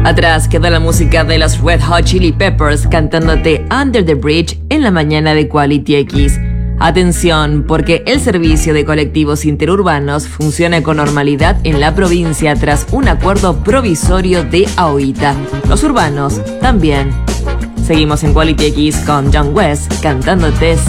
Atrás queda la música de los Red Hot Chili Peppers cantándote Under the Bridge en la mañana de Quality X. Atención, porque el servicio de colectivos interurbanos funciona con normalidad en la provincia tras un acuerdo provisorio de AOITA. Los urbanos también. Seguimos en Quality X con John West cantándote